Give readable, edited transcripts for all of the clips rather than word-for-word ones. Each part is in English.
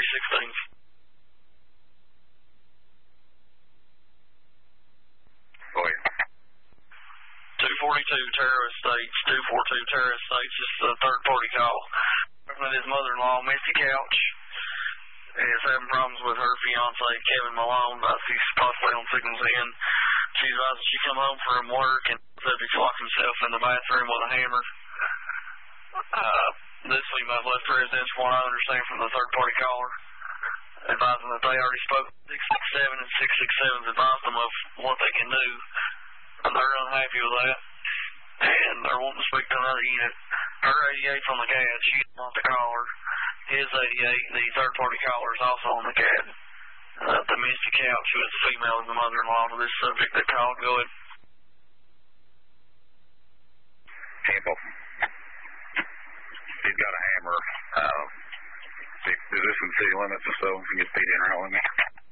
316. Go ahead. 242 Terra Estates, 242 Terra Estates. This is a third-party call. His mother-in-law, Misty Couch, is having problems with her fiance, Kevin Malone. He's possibly on signals in. She advised that she come home from work and said he's locked himself in the bathroom with a hammer. This female left residence, from what I understand from the third-party caller, advising that they already spoke to 667, and 667's advised them of what they can do. And they're unhappy with that, and they're wanting to speak to another unit. Her 88's on the CAD. She's not the caller. His 88, the third-party caller, is also on the CAD. The Misty Couch, who is the female of the mother-in-law to this subject that called, go ahead. Temple. He's got a hammer. Is this in city limits or so? If you get feet in or out with me?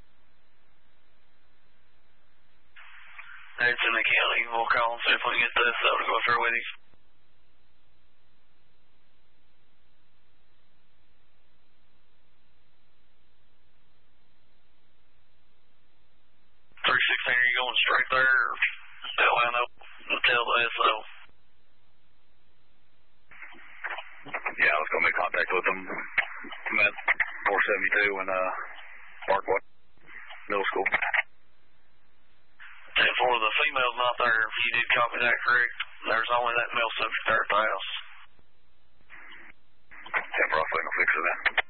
It's in the county. We'll call and see if we can get this to go through with you. Are you going straight there, or Atlanta until the SO? Yeah, I was going to make contact with them. I'm at 472 in Parkway Middle School. 10-4, the female's not there. If you did copy that correct, there's only that male subject there at the house. 10-4, I'll fix it then.